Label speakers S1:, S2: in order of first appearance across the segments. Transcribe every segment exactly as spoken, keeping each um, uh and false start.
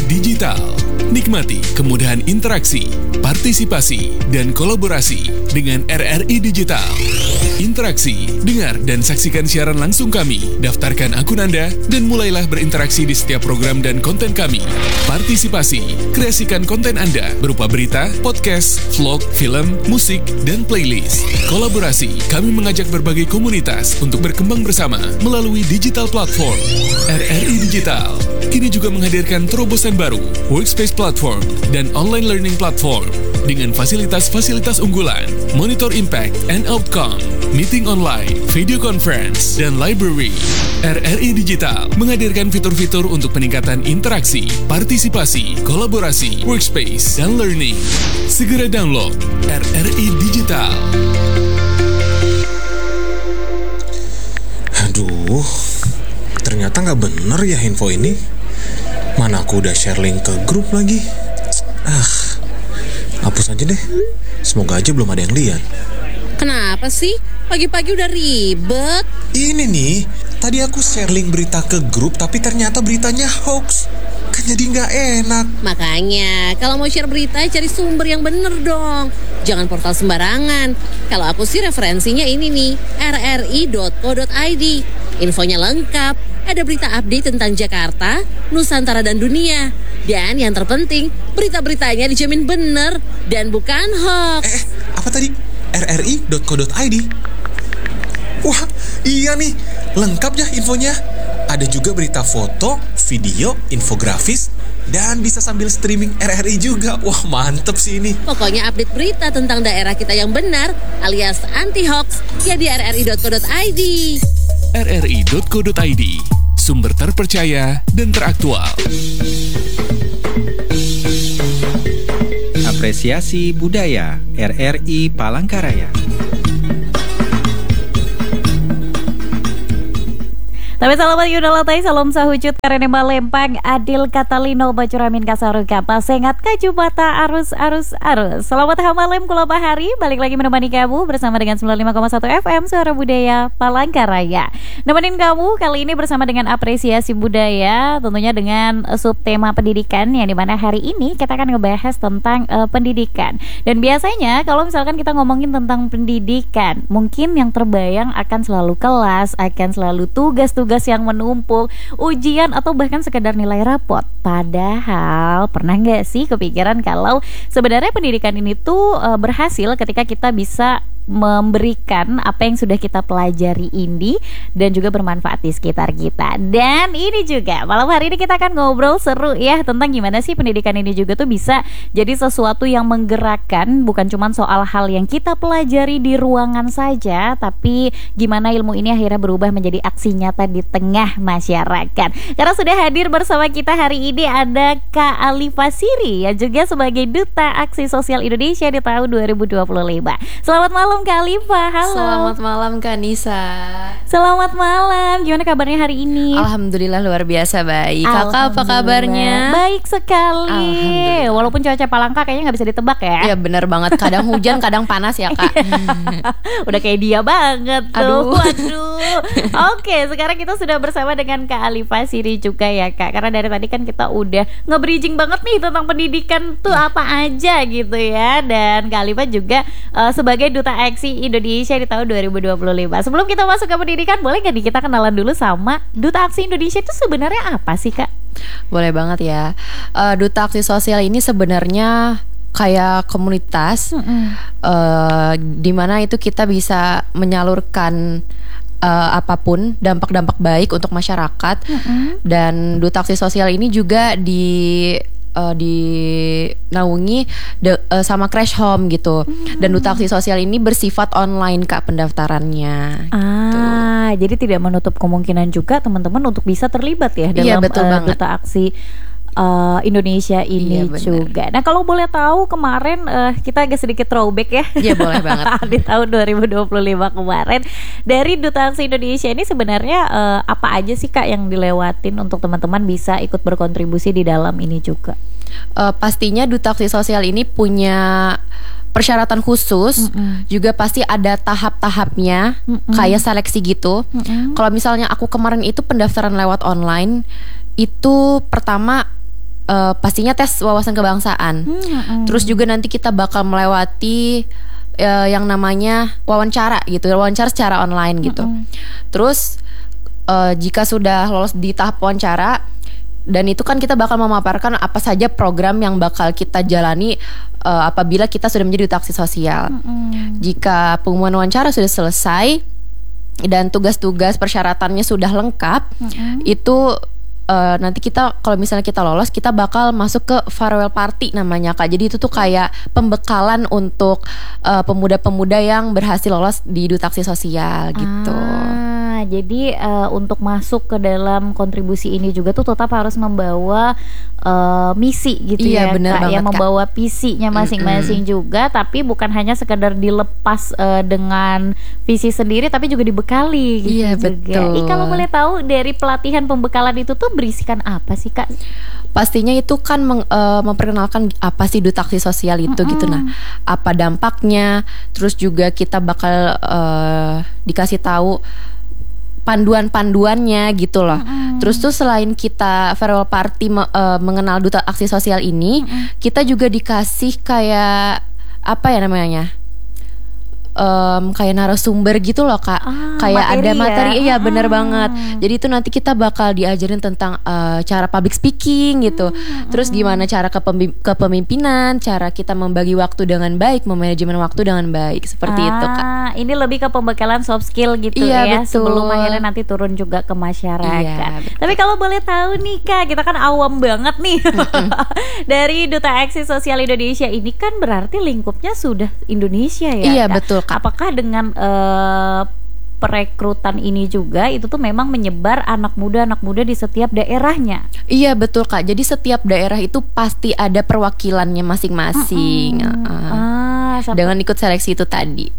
S1: Digital. Nikmati kemudahan interaksi, partisipasi, dan kolaborasi dengan R R I Digital. Interaksi, dengar dan saksikan siaran langsung kami, daftarkan akun Anda, dan mulailah berinteraksi di setiap program dan konten kami. Partisipasi, kreasikan konten Anda berupa berita, podcast, vlog, film, musik, dan playlist. Kolaborasi, kami mengajak berbagai komunitas untuk berkembang bersama melalui digital platform. R R I Digital kini juga menghadirkan terobosan baru, workspace platform, dan online learning platform dengan fasilitas-fasilitas unggulan, monitor impact and outcome, meeting online, video conference, dan library. R R I Digital menghadirkan fitur-fitur untuk peningkatan interaksi, partisipasi, kolaborasi, workspace, dan learning. Segera download R R I Digital.
S2: Aduh, ternyata nggak bener ya info ini. Mana aku udah share link ke grup lagi. Ah, hapus aja deh. Semoga aja belum ada yang lihat.
S3: Kenapa sih? Pagi-pagi udah ribet.
S2: Ini nih, tadi aku share link berita ke grup, tapi ternyata beritanya hoax. Kan jadi nggak enak.
S3: Makanya, kalau mau share berita, cari sumber yang bener dong. Jangan portal sembarangan. Kalau aku sih referensinya ini nih, r r i dot co dot i d. Infonya lengkap, ada berita update tentang Jakarta, Nusantara, dan dunia. Dan yang terpenting, berita-beritanya dijamin bener dan bukan hoax.
S2: Eh, apa tadi? r r i dot co dot i d. Wah, iya nih, lengkap ya infonya. Ada juga berita foto, video, infografis, dan bisa sambil streaming R R I juga. Wah, mantep sih ini.
S3: Pokoknya update berita tentang daerah kita yang benar alias anti-hoax ya di r r i dot co dot i d.
S1: r r i dot co dot i d, sumber terpercaya dan teraktual.
S4: Apresiasi Budaya R R I Palangkaraya.
S5: Tapi selamat yudalatai, salam sahujud karena Lempang, Adil Katalino, Bacuramin Kasaruka, Pasengat Kaju Bata, Arus Arus Arus. Selamat hamalem kula bahari, balik lagi menemani kamu bersama dengan sembilan puluh lima koma satu F M Suara Budaya Palangkaraya. Nemenin kamu kali ini bersama dengan Apresiasi Budaya, tentunya dengan subtema pendidikan, yang dimana hari ini kita akan ngebahas tentang uh, pendidikan. Dan biasanya kalau misalkan kita ngomongin tentang pendidikan, mungkin yang terbayang akan selalu kelas, akan selalu tugas-tugas yang menumpuk, ujian, atau bahkan sekedar nilai rapot. Padahal pernah nggak sih kepikiran kalau sebenarnya pendidikan ini tuh e, berhasil ketika kita bisa memberikan apa yang sudah kita pelajari ini dan juga bermanfaat di sekitar kita. Dan ini juga malam hari ini kita akan ngobrol seru ya tentang gimana sih pendidikan ini juga tuh bisa jadi sesuatu yang menggerakkan, bukan cuma soal hal yang kita pelajari di ruangan saja, tapi gimana ilmu ini akhirnya berubah menjadi aksi nyata di tengah masyarakat. Karena sudah hadir bersama kita hari ini ada Kak Alifa Siri yang juga sebagai Duta Aksi Sosial Indonesia di tahun dua ribu dua puluh lima. Selamat malam Kak Alifa. Halo.
S6: Selamat malam Kak Nisa.
S5: Selamat malam. Gimana kabarnya hari ini?
S6: Alhamdulillah luar biasa baik. Kakak apa kabarnya?
S5: Baik sekali. Walaupun cuaca Palangka kayaknya nggak bisa ditebak ya.
S6: Iya benar banget. Kadang hujan, kadang panas ya Kak.
S5: Udah kayak dia banget tuh.
S6: Aduh.
S5: Waduh. Oke, sekarang kita sudah bersama dengan Kak Alifa Siri juga ya Kak. Karena dari tadi kan kita udah nge-bridging banget nih tentang pendidikan tuh apa aja gitu ya. Dan Kak Alifa juga uh, sebagai Duta Aksi Indonesia di tahun dua ribu dua puluh lima. Sebelum kita masuk ke pendidikan, boleh gak nih kita kenalan dulu sama Duta Aksi Indonesia itu sebenarnya apa sih Kak?
S6: Boleh banget ya. uh, Duta Aksi Sosial ini sebenarnya kayak komunitas mm-hmm. uh, dimana itu kita bisa menyalurkan uh, apapun dampak-dampak baik untuk masyarakat. Mm-hmm. Dan Duta Aksi Sosial ini juga di Uh, dinaungi de, uh, sama Crash Home gitu. Hmm. Dan Duta Aksi Sosial ini bersifat online Kak pendaftarannya.
S5: Ah, gitu. Jadi tidak menutup kemungkinan juga teman-teman untuk bisa terlibat ya dalam
S6: iya, betul
S5: uh,
S6: banget.
S5: Duta Aksi Uh, Indonesia ini iya, juga. Nah kalau boleh tahu kemarin uh, kita agak sedikit throwback ya.
S6: Iya boleh banget.
S5: Di tahun dua ribu dua puluh lima kemarin dari Duta Aksi Indonesia ini sebenarnya uh, apa aja sih Kak yang dilewatin untuk teman-teman bisa ikut berkontribusi di dalam ini juga?
S6: Uh, pastinya Duta Aksi Sosial ini punya persyaratan khusus, mm-mm. juga pasti ada tahap-tahapnya, mm-mm. kayak seleksi gitu. Kalau misalnya aku kemarin itu pendaftaran lewat online, itu pertama uh, pastinya tes wawasan kebangsaan. Hmm. Terus juga nanti kita bakal melewati uh, yang namanya wawancara gitu, wawancara secara online gitu. Hmm. Terus uh, jika sudah lolos di tahap wawancara, dan itu kan kita bakal memaparkan apa saja program yang bakal kita jalani uh, apabila kita sudah menjadi duta aksi sosial. Mm-hmm. Jika pengumuman wawancara sudah selesai dan tugas-tugas persyaratannya sudah lengkap, mm-hmm. itu uh, nanti kita kalau misalnya kita lolos, kita bakal masuk ke farewell party namanya Kak. Jadi itu tuh kayak pembekalan untuk uh, pemuda-pemuda yang berhasil lolos di duta aksi sosial gitu.
S5: Ah, jadi uh, untuk masuk ke dalam kontribusi ini juga tuh tetap harus membawa uh, misi gitu
S6: iya,
S5: ya
S6: bener
S5: Kak,
S6: banget,
S5: yang membawa visinya masing-masing mm-mm. juga, tapi bukan hanya sekedar dilepas uh, dengan visi sendiri, tapi juga dibekali gitu
S6: iya,
S5: juga.
S6: Betul.
S5: Ih, kalau boleh tahu dari pelatihan pembekalan itu tuh berisikan apa sih Kak?
S6: Pastinya itu kan meng, uh, memperkenalkan apa sih duta aksi sosial itu mm-hmm. gitu, nah apa dampaknya, terus juga kita bakal uh, dikasih tahu panduan-panduannya gitu loh. Mm-hmm. Terus tuh selain kita farewell party me, uh, mengenal duta aksi sosial ini, mm-hmm. kita juga dikasih kayak apa ya namanya? Um, kayak narasumber gitu loh Kak,
S5: ah,
S6: kayak
S5: materi
S6: ada materi,
S5: ya?
S6: iya bener
S5: hmm.
S6: banget. Jadi itu nanti kita bakal diajarin tentang uh, cara public speaking gitu, hmm. terus gimana cara kepemim- kepemimpinan, cara kita membagi waktu dengan baik, memanajemen waktu dengan baik, seperti
S5: ah,
S6: itu Kak.
S5: Ini lebih ke pembekalan soft skill gitu
S6: iya,
S5: ya,
S6: betul.
S5: sebelum akhirnya nanti turun juga ke masyarakat.
S6: Iya,
S5: tapi kalau boleh tahu nih Kak, kita kan awam banget nih dari Duta Aksi Sosial Indonesia ini kan berarti lingkupnya sudah Indonesia ya.
S6: Iya
S5: Kak?
S6: betul Kak.
S5: Apakah dengan uh, perekrutan ini juga itu tuh memang menyebar anak muda anak muda di setiap daerahnya?
S6: Iya betul Kak. Jadi setiap daerah itu pasti ada perwakilannya masing-masing.
S5: Mm-mm.
S6: Uh,
S5: ah, sampai...
S6: dengan ikut seleksi itu tadi.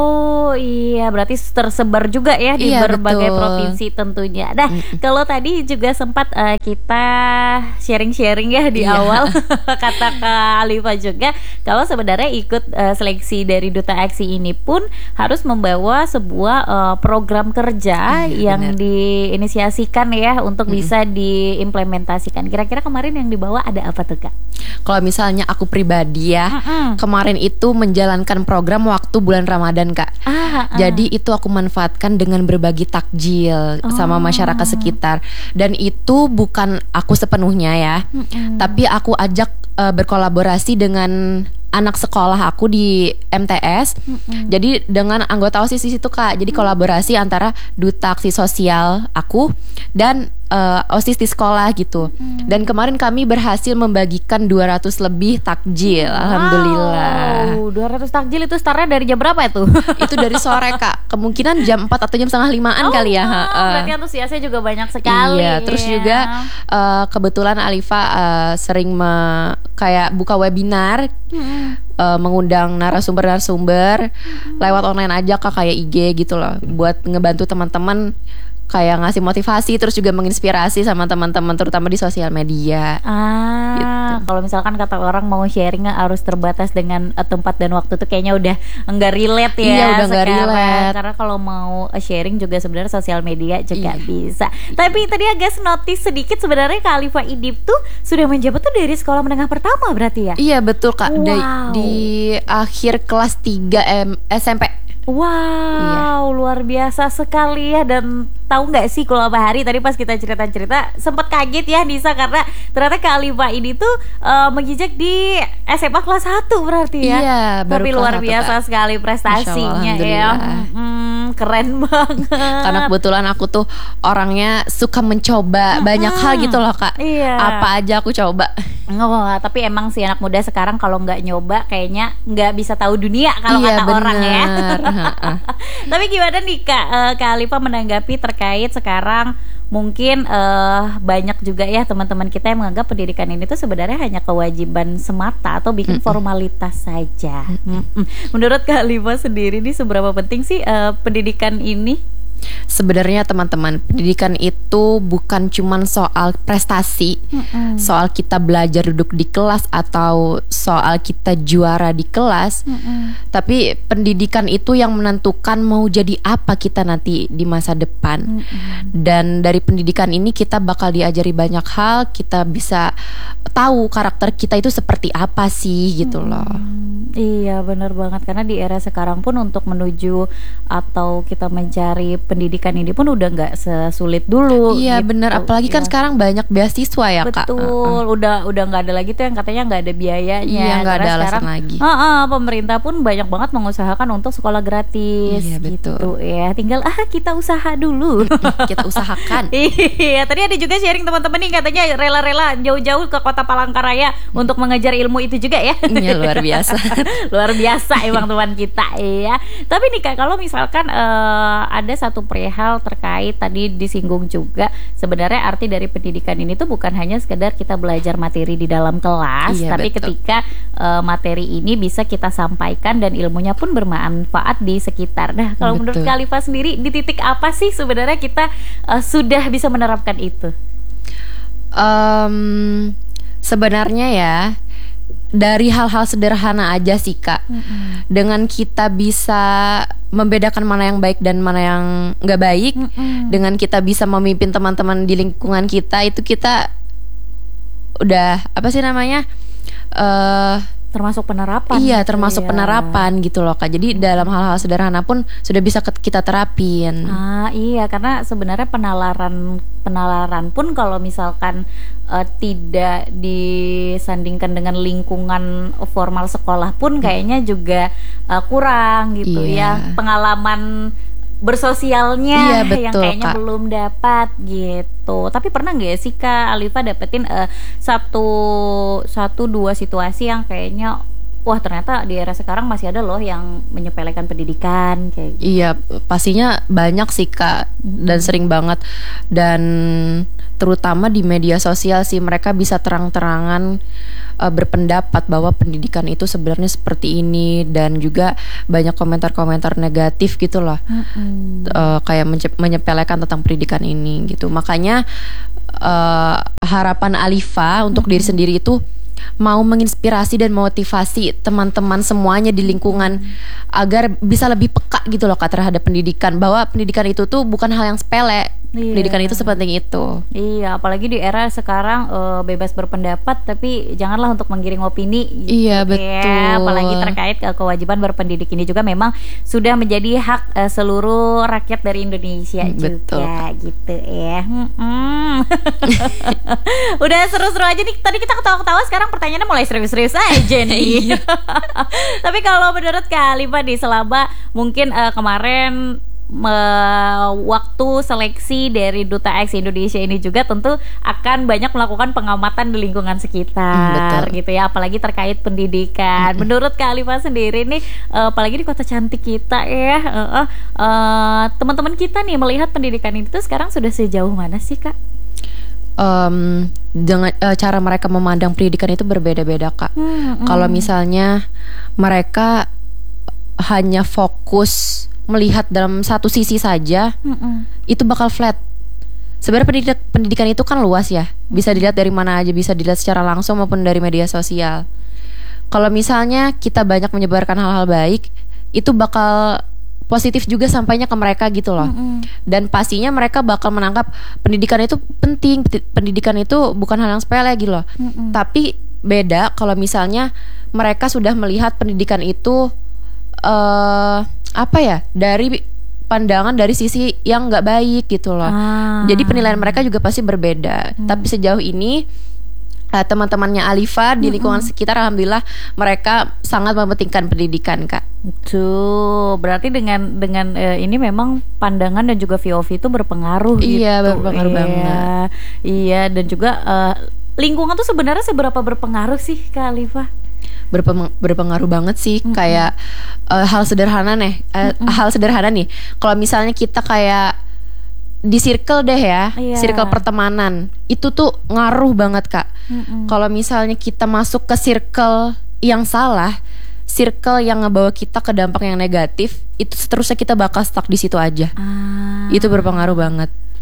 S5: Oh iya, berarti tersebar juga ya di
S6: iya,
S5: berbagai
S6: betul.
S5: provinsi tentunya. Nah, mm-mm. kalau tadi juga sempat uh, kita sharing-sharing ya di
S6: iya.
S5: awal kata Kak Alifa juga, kalau sebenarnya ikut uh, seleksi dari Duta Aksi ini pun harus membawa sebuah uh, program kerja iya, yang bener. diinisiasikan ya untuk mm-hmm. bisa diimplementasikan. Kira-kira kemarin yang dibawa ada apa tuh Kak?
S6: Kalau misalnya aku pribadi ya, mm-hmm. kemarin itu menjalankan program waktu bulan Ramadan Kak. Ah, ah. Jadi itu aku manfaatkan dengan berbagi takjil oh. sama masyarakat sekitar. Dan itu bukan aku sepenuhnya ya, mm-hmm. tapi aku ajak uh, berkolaborasi dengan anak sekolah aku di M T S. Mm-hmm. Jadi dengan anggota OSIS di situ Kak. Jadi kolaborasi antara duta aksi sosial aku dan uh, OSIS di sekolah gitu. Mm-hmm. Dan kemarin kami berhasil membagikan dua ratus lebih takjil. Wow. Alhamdulillah.
S5: dua ratus takjil itu startnya dari jam berapa itu?
S6: Itu dari sore Kak. Kemungkinan jam empat atau jam setengah limaan oh, kali ya.
S5: Oh, berarti antusiasnya juga banyak sekali.
S6: Iya, terus ya. juga uh, kebetulan Alifa uh, sering me- kayak buka webinar. Mm-hmm. Uh, mengundang narasumber-narasumber hmm. lewat online aja Kak, kayak I G gitu loh, buat ngebantu teman-teman kayak ngasih motivasi, terus juga menginspirasi sama teman-teman terutama di sosial media.
S5: Ah, gitu. Kalau misalkan kata orang mau sharing harus terbatas dengan uh, tempat dan waktu tuh kayaknya udah enggak relate ya.
S6: Iya, udah enggak relate.
S5: Karena kalau mau uh, sharing juga sebenarnya sosial media juga iya. bisa.
S6: Iya.
S5: Tapi tadi agak notice sedikit sebenarnya Kak Alifa Idip tuh sudah menjabat tuh dari sekolah menengah pertama berarti ya?
S6: Iya, betul Kak.
S5: Wow.
S6: Di, di akhir kelas tiga M, S M P.
S5: Wow, iya. luar biasa sekali ya. Dan tahu nggak sih kalau Pak Hari tadi pas kita cerita-cerita sempat kaget ya Nisa, karena ternyata Kak Alifa ini tuh uh, menginjak di S M A kelas satu berarti ya.
S6: Iya, baru
S5: tapi luar biasa Kak. sekali prestasinya ya. Hmm, keren banget.
S6: Karena kebetulan aku tuh orangnya suka mencoba hmm, banyak hal gitu loh Kak.
S5: Iya.
S6: Apa aja aku coba.
S5: Oh, tapi emang sih anak muda sekarang kalau nggak nyoba kayaknya nggak bisa tahu dunia kalau
S6: iya,
S5: kata
S6: bener.
S5: orang ya. Tapi gimana nih Kak, uh, Kak Alifa menanggapi terkait sekarang mungkin uh, banyak juga ya teman-teman kita yang menganggap pendidikan ini tuh sebenarnya hanya kewajiban semata atau bikin Mm-mm. formalitas saja. Mm-mm. Menurut Kak Alifa sendiri nih seberapa penting sih uh, pendidikan ini?
S6: Sebenarnya teman-teman, pendidikan itu bukan cuman soal prestasi, Mm-mm. soal kita belajar duduk di kelas atau soal kita juara di kelas, Mm-mm. tapi pendidikan itu yang menentukan mau jadi apa kita nanti di masa depan. Mm-mm. Dan dari pendidikan ini kita bakal diajari banyak hal, kita bisa tahu karakter kita itu seperti apa sih gitu loh.
S5: Hmm, iya benar banget, karena di era sekarang pun untuk menuju atau kita mencari pendidikan ini pun udah nggak sesulit dulu.
S6: Iya
S5: gitu.
S6: benar, apalagi kan
S5: Iya.
S6: sekarang banyak beasiswa ya Kak.
S5: Betul,
S6: Uh-uh.
S5: udah udah nggak ada lagi tuh yang katanya nggak ada biayanya.
S6: Iya, nggak
S5: Karena
S6: ada alasan
S5: sekarang,
S6: lagi.
S5: uh, uh, pemerintah pun banyak banget mengusahakan untuk sekolah gratis.
S6: Iya, betul.
S5: Gitu ya, tinggal ah kita usaha dulu.
S6: Kita usahakan.
S5: Iya, tadi ada juga sharing teman-teman nih katanya rela-rela jauh-jauh ke kota Palangkaraya untuk mengejar ilmu itu juga ya.
S6: Iya, luar biasa.
S5: Luar biasa emang teman kita ya. Tapi nih Kak, kalau misalkan eh, ada satu perihal terkait tadi disinggung juga, sebenarnya arti dari pendidikan ini tuh bukan hanya sekedar kita belajar materi di dalam kelas,
S6: Iya,
S5: tapi
S6: betul.
S5: ketika eh, materi ini bisa kita sampaikan dan ilmunya pun bermanfaat di sekitar. Nah, kalau menurut
S6: Betul.
S5: Kak Alifa sendiri di titik apa sih sebenarnya kita eh, sudah bisa menerapkan itu?
S6: Em, sebenarnya ya dari hal-hal sederhana aja sih Kak.
S5: Mm-mm.
S6: Dengan kita bisa membedakan mana yang baik dan mana yang nggak baik,
S5: Mm-mm.
S6: dengan kita bisa memimpin teman-teman di lingkungan kita, itu kita udah apa sih namanya? eh
S5: Termasuk penerapan.
S6: iya,
S5: gitu
S6: termasuk
S5: ya.
S6: penerapan gitu loh Kak. Jadi dalam hal-hal sederhana pun sudah bisa ke- kita terapin.
S5: Ah iya, karena sebenarnya penalaran penalaran pun kalau misalkan eh, tidak disandingkan dengan lingkungan formal sekolah pun kayaknya juga eh, kurang gitu
S6: Iya.
S5: ya, pengalaman bersosialnya
S6: Iya,
S5: yang
S6: betul,
S5: kayaknya
S6: Kak.
S5: belum dapat gitu. Tapi pernah nggak sih Kak Alifa dapetin eh, satu satu dua situasi yang kayaknya wah ternyata di era sekarang masih ada loh yang menyepelekan pendidikan kayak gitu.
S6: Iya, pastinya banyak sih Kak, dan sering banget. Dan terutama di media sosial sih mereka bisa terang-terangan uh, berpendapat bahwa pendidikan itu sebenarnya seperti ini, dan juga banyak komentar-komentar negatif gitu loh.
S5: Mm-mm.
S6: Uh, kayak menye- menyepelekan tentang pendidikan ini gitu. Makanya uh, harapan Alifa untuk diri sendiri itu mau menginspirasi dan motivasi teman-teman semuanya di lingkungan agar bisa lebih peka gitu loh Kak terhadap pendidikan, bahwa pendidikan itu tuh bukan hal yang sepele.
S5: Iya.
S6: Pendidikan itu sepenting itu.
S5: Iya, apalagi di era sekarang eh, bebas berpendapat, tapi janganlah untuk menggiring opini. Gitu,
S6: Iya, betul.
S5: ya. Apalagi terkait eh, kewajiban berpendidik ini juga memang sudah menjadi hak eh, seluruh rakyat dari Indonesia
S6: Hmm,
S5: juga,
S6: betul, Kak.
S5: gitu ya. Mm-mm. Udah seru-seru aja nih. Tadi kita ketawa-ketawa, sekarang pertanyaannya mulai serius-serius aja nih. Tapi kalau menurut Kak Alifa nih, selama mungkin eh, kemarin me- waktu seleksi dari Duta X Indonesia ini juga tentu akan banyak melakukan pengamatan di lingkungan sekitar,
S6: Hmm, betul.
S5: gitu ya, apalagi terkait pendidikan. Menurut Kak Alifa sendiri nih, eh, apalagi di kota cantik kita ya, eh, eh, eh, teman-teman kita nih melihat pendidikan itu sekarang sudah sejauh mana sih Kak?
S6: Em, dengan eh, cara mereka memandang pendidikan itu berbeda-beda Kak.
S5: Hmm,
S6: Kalau misalnya mereka hanya fokus melihat dalam satu sisi saja,
S5: Mm-mm.
S6: itu bakal flat. Sebenarnya pendidik, pendidikan itu kan luas ya, bisa dilihat dari mana aja, bisa dilihat secara langsung maupun dari media sosial. Kalau misalnya kita banyak menyebarkan hal-hal baik, itu bakal positif juga sampainya ke mereka gitu loh.
S5: Mm-mm.
S6: Dan pastinya mereka bakal menangkap pendidikan itu penting, Peti- pendidikan itu bukan hal yang sepele gitu loh.
S5: Mm-mm.
S6: Tapi beda kalau misalnya mereka sudah melihat pendidikan itu eh apa ya, dari pandangan dari sisi yang nggak baik gitu loh.
S5: Ah.
S6: Jadi penilaian mereka juga pasti berbeda. Tapi sejauh ini eh, teman-temannya Alifa di lingkungan sekitar, alhamdulillah mereka sangat mementingkan pendidikan Kak.
S5: Tuh, berarti dengan dengan eh, ini memang pandangan dan juga V O V itu berpengaruh
S6: Iya,
S5: gitu.
S6: berpengaruh
S5: Iya.
S6: banget.
S5: Iya, dan juga eh, lingkungan tuh sebenarnya seberapa berpengaruh sih Kak Alifa?
S6: Berpeng- berpengaruh banget sih. Kayak eh, hal sederhana nih, eh, hal sederhana nih. Kalau misalnya kita kayak di circle deh ya,
S5: Iya.
S6: circle pertemanan, itu tuh ngaruh banget Kak.
S5: Mm-mm.
S6: Kalau misalnya kita masuk ke circle yang salah, circle yang ngebawa kita ke dampak yang negatif, itu seterusnya kita bakal stuck di situ aja.
S5: Ah.
S6: Itu berpengaruh banget.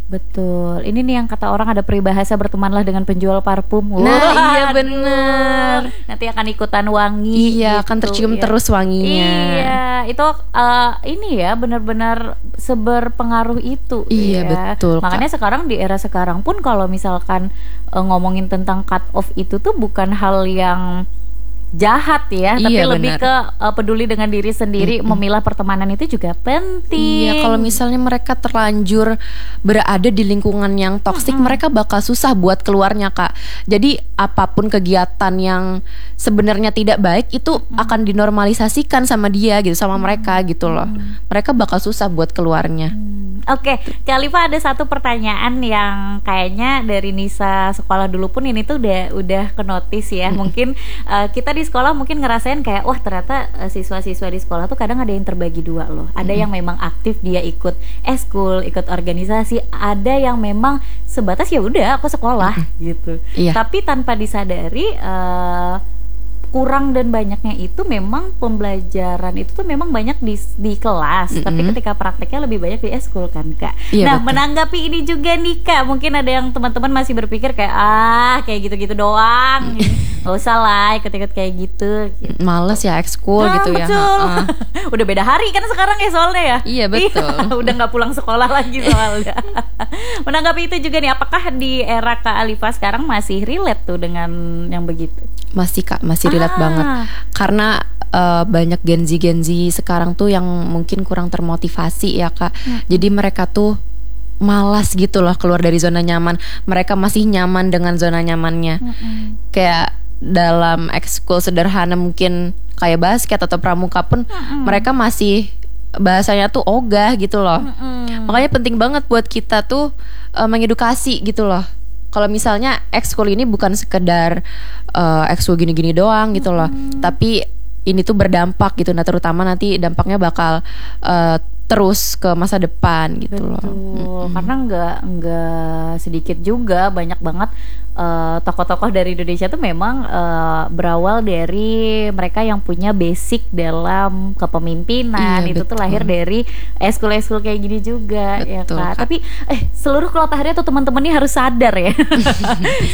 S5: Betul. Ini nih yang kata orang ada peribahasa bertemanlah dengan penjual parfum.
S6: Nah,
S5: Wah,
S6: iya
S5: aduh.
S6: bener.
S5: Nanti akan ikutan wangi.
S6: Iya,
S5: gitu,
S6: akan tercium
S5: ya.
S6: terus wanginya.
S5: Iya, itu uh, ini ya benar-benar seberpengaruh itu.
S6: Iya,
S5: ya.
S6: betul, Kak.
S5: Makanya sekarang di era sekarang pun kalau misalkan uh, ngomongin tentang cut off itu tuh bukan hal yang jahat ya, tapi
S6: Iya,
S5: lebih
S6: benar.
S5: ke uh, peduli dengan diri sendiri,
S6: Mm-mm.
S5: memilah pertemanan itu juga penting.
S6: Iya, kalau misalnya mereka terlanjur berada di lingkungan yang toksik, mereka bakal susah buat keluarnya, Kak. Jadi apapun kegiatan yang sebenarnya tidak baik itu akan dinormalisasikan sama dia gitu, sama mereka gitu loh. Mereka bakal susah buat keluarnya.
S5: Oke, Kak Alifa, ada satu pertanyaan yang kayaknya dari Nisa sekolah dulu pun ini tuh udah udah ke notice ya. Mungkin uh, kita di sekolah mungkin ngerasain kayak wah ternyata uh, siswa-siswa di sekolah tuh kadang ada yang terbagi dua loh. Ada yang memang aktif, dia ikut eskul, ikut organisasi. Ada yang memang sebatas ya udah aku sekolah gitu.
S6: Iya.
S5: Tapi tanpa disadari uh, kurang dan banyaknya itu memang pembelajaran itu tuh memang banyak di di kelas,
S6: Mm-mm.
S5: tapi ketika prakteknya lebih banyak di eskul kan Kak.
S6: Iya,
S5: Nah
S6: betul.
S5: menanggapi ini juga nih Kak, mungkin ada yang teman-teman masih berpikir kayak ah kayak gitu-gitu doang, nggak usah lah ikut-ikut kayak gitu. gitu.
S6: Males ya ekskul
S5: Nah,
S6: gitu ya.
S5: betul.
S6: Ha-ha.
S5: Udah beda hari kan sekarang ya soalnya ya.
S6: Iya, betul.
S5: Udah nggak pulang sekolah lagi soalnya. Menanggapi itu juga nih, apakah di era Kak Alifa sekarang masih relate tuh dengan yang begitu?
S6: Masih Kak, masih relate
S5: Ah.
S6: banget. Karena uh, banyak Gen Z Gen Z sekarang tuh yang mungkin kurang termotivasi ya Kak. Jadi mereka tuh malas gitu loh keluar dari zona nyaman. Mereka masih nyaman dengan zona nyamannya. Kayak dalam ekskul sederhana mungkin kayak basket atau pramuka pun mereka masih bahasanya tuh ogah gitu loh. Makanya penting banget buat kita tuh uh, mengedukasi gitu loh. Kalau misalnya ekskul ini bukan sekedar uh, ekskul gini-gini doang gitu loh, tapi ini tuh berdampak gitu. Nah terutama nanti dampaknya bakal uh, terus ke masa depan gitu loh.
S5: Betul, karena nggak nggak sedikit juga, banyak banget uh, tokoh-tokoh dari Indonesia tuh memang uh, berawal dari mereka yang punya basic dalam kepemimpinan.
S6: Iya,
S5: Itu tuh
S6: betul.
S5: lahir dari eskul-eskul kayak gini juga ya
S6: Betul,
S5: Kak.
S6: Kak.
S5: Tapi eh seluruh kelotahnya tuh teman-teman ini harus sadar ya.